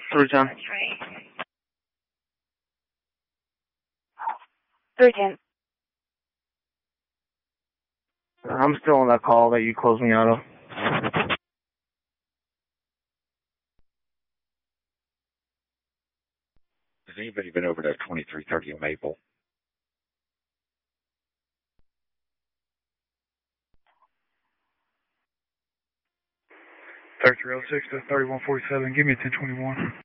310. 310. I'm still on that call that you closed me out of. Has anybody been over to 2330 Maple? 3306 to 3147. Give me a 1021.